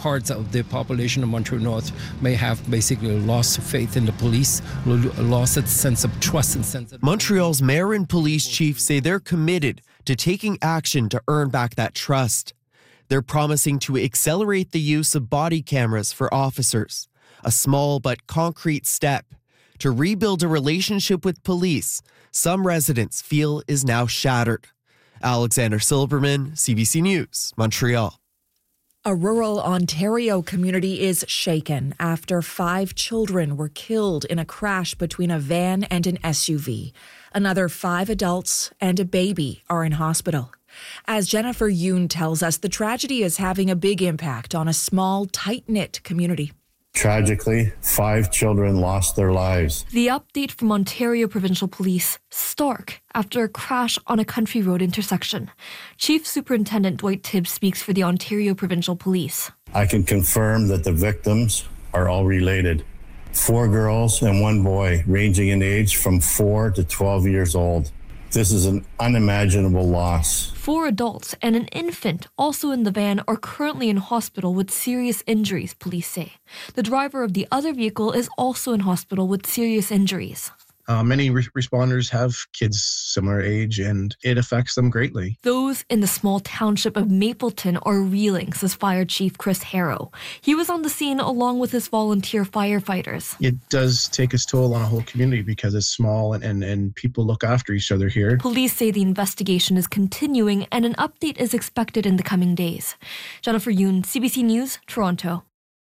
parts of the population of Montreal North may have basically lost faith in the police, lost its sense of trust and sense of... Montreal's mayor and police chief say they're committed to taking action to earn back that trust. They're promising to accelerate the use of body cameras for officers, a small but concrete step to rebuild a relationship with police some residents feel is now shattered. Alexander Silberman, CBC News, Montreal. A rural Ontario community is shaken after 5 children were killed in a crash between a van and an SUV. Another 5 adults and a baby are in hospital. As Jennifer Yoon tells us, the tragedy is having a big impact on a small, tight-knit community. Tragically, 5 children lost their lives. The update from Ontario Provincial Police, stark after a crash on a country road intersection. Chief Superintendent Dwight Tibbs speaks for the Ontario Provincial Police. I can confirm that the victims are all related. 4 girls and 1 boy, ranging in age from 4 to 12 years old. This is an unimaginable loss. 4 adults and an infant also in the van are currently in hospital with serious injuries, police say. The driver of the other vehicle is also in hospital with serious injuries. Many responders have kids similar age, and it affects them greatly. Those in the small township of Mapleton are reeling, says Fire Chief Chris Harrow. He was on the scene along with his volunteer firefighters. It does take its toll on a whole community because it's small and people look after each other here. Police say the investigation is continuing and an update is expected in the coming days. Jennifer Yoon, CBC News, Toronto.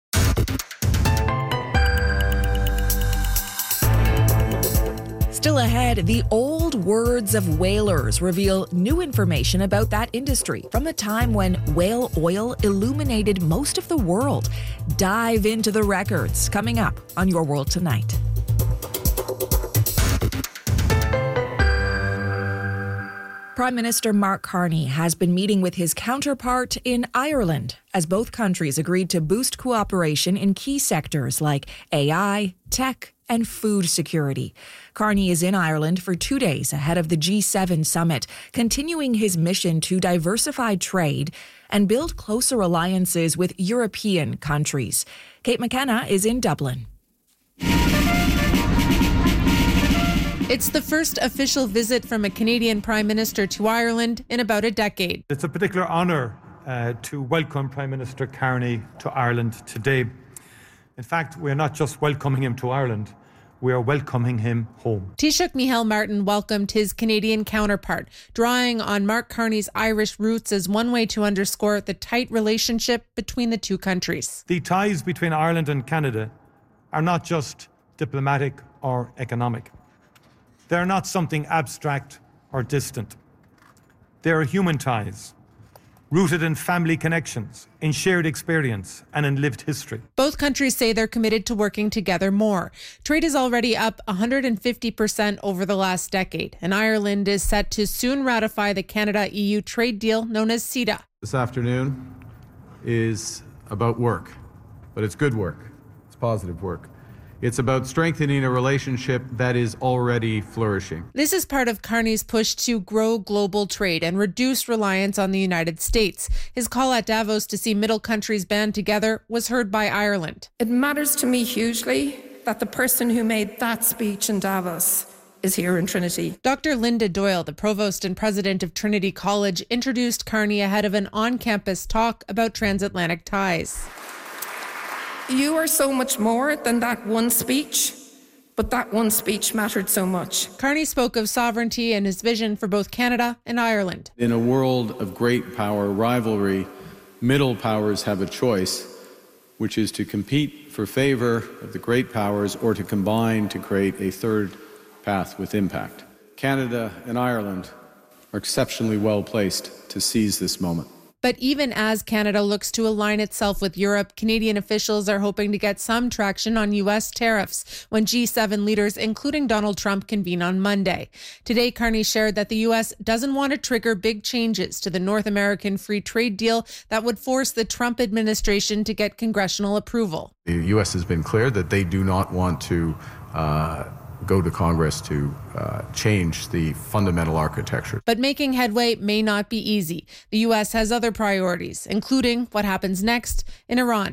Still ahead, the old words of whalers reveal new information about that industry from a time when whale oil illuminated most of the world. Dive into the records coming up on Your World Tonight. Prime Minister Mark Carney has been meeting with his counterpart in Ireland as both countries agreed to boost cooperation in key sectors like AI, tech, and food security. Carney is in Ireland for 2 days ahead of the G7 summit, continuing his mission to diversify trade and build closer alliances with European countries. Kate McKenna is in Dublin. It's the first official visit from a Canadian Prime Minister to Ireland in about a decade. It's a particular honour to welcome Prime Minister Carney to Ireland today. In fact, we're not just welcoming him to Ireland, we are welcoming him home. Taoiseach Micheál Martin welcomed his Canadian counterpart, drawing on Mark Carney's Irish roots as one way to underscore the tight relationship between the two countries. The ties between Ireland and Canada are not just diplomatic or economic. They're not something abstract or distant. They are human ties, rooted in family connections, in shared experience, and in lived history. Both countries say they're committed to working together more. Trade is already up 150% over the last decade, and Ireland is set to soon ratify the Canada-EU trade deal known as CETA. This afternoon is about work, but it's good work. It's positive work. It's about strengthening a relationship that is already flourishing. This is part of Carney's push to grow global trade and reduce reliance on the United States. His call at Davos to see middle countries band together was heard by Ireland. It matters to me hugely that the person who made that speech in Davos is here in Trinity. Dr. Linda Doyle, the provost and president of Trinity College, introduced Carney ahead of an on-campus talk about transatlantic ties. You are so much more than that one speech, but that one speech mattered so much. Carney spoke of sovereignty and his vision for both Canada and Ireland. In a world of great power rivalry, middle powers have a choice, which is to compete for favor of the great powers or to combine to create a third path with impact. Canada and Ireland are exceptionally well placed to seize this moment. But even as Canada looks to align itself with Europe, Canadian officials are hoping to get some traction on U.S. tariffs when G7 leaders, including Donald Trump, convene on Monday. Today, Carney shared that the U.S. doesn't want to trigger big changes to the North American free trade deal that would force the Trump administration to get congressional approval. The U.S. has been clear that they do not want to go to Congress to change the fundamental architecture. But making headway may not be easy. The U.S. has other priorities, including what happens next in Iran.